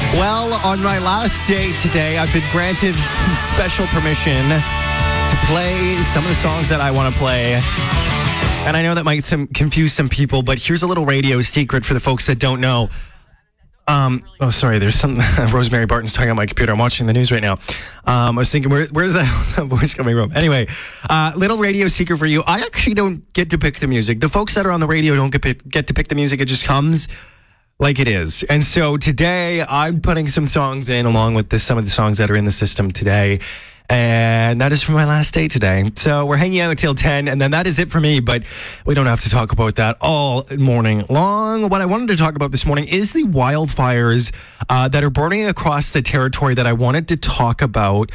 Well, on my last day today, I've been granted special permission to play some of the songs that I want to play. And I know that might confuse some people, but here's a little radio secret for the folks that don't know. There's some Rosemary Barton's talking on my computer. I'm watching the news right now. I was thinking, where's that voice coming from? Anyway, little radio secret for you. I actually don't get to pick the music. The folks that are on the radio don't get to pick the music. It just comes like it is. And so today I'm putting some songs in along with some of the songs that are in the system today. And that is for my last day today. So we're hanging out until 10, and then that is it for me, but we don't have to talk about that all morning long. What I wanted to talk about this morning is the wildfires that are burning across the territory that I wanted to talk about,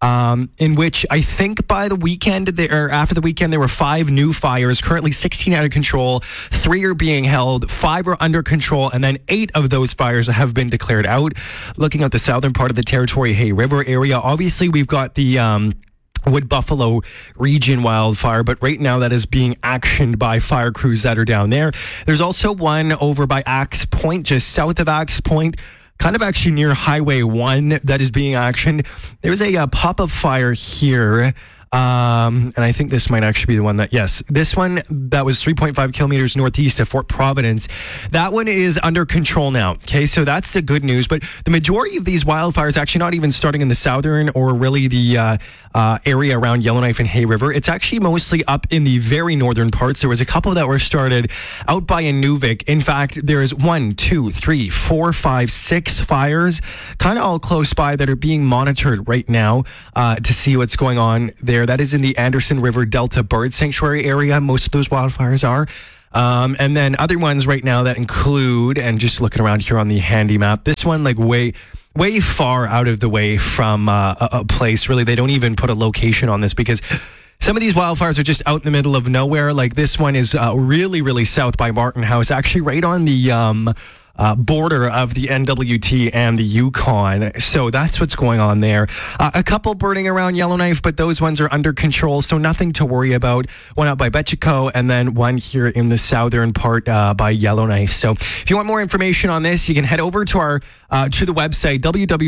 in which I think by the weekend, or after the weekend, there were 5 new fires, currently 16 out of control, 3 are being held, 5 are under control, and then 8 of those fires have been declared out. Looking at the southern part of the territory, Hay River area, obviously we've got the Wood Buffalo region wildfire, but right now that is being actioned by fire crews that are down there. There's also one over by Axe Point, just south of Axe Point, kind of actually near Highway 1 that is being actioned. There's a pop-up fire here. And I think this might actually be the one this one that was 3.5 kilometers northeast of Fort Providence. That one is under control now. Okay, so that's the good news. But the majority of these wildfires actually not even starting in the southern or really the area around Yellowknife and Hay River. It's actually mostly up in the very northern parts. There was a couple that were started out by Inuvik. In fact, there's 1, 2, 3, 4, 5, 6 fires kind of all close by that are being monitored right now to see what's going on there. That is in the Anderson River Delta Bird Sanctuary area. Most of those wildfires are. And then other ones right now that include, and just looking around here on the handy map, this one like way far out of the way from a place. Really, they don't even put a location on this because some of these wildfires are just out in the middle of nowhere. Like this one is really, really south by Martin House, actually right on the border of the NWT and the Yukon. So that's what's going on there. A couple burning around Yellowknife, but those ones are under control, so nothing to worry about. One out by Betchico, and then one here in the southern part by Yellowknife. So if you want more information on this, you can head over to our to the website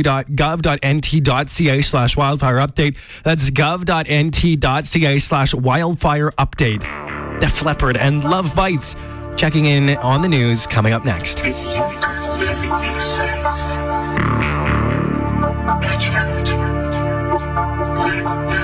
www.gov.nt.ca/wildfire update. That's gov.nt.ca/wildfire update. Def Leppard and Love Bites checking in on the news coming up next. If you living in sense, return, live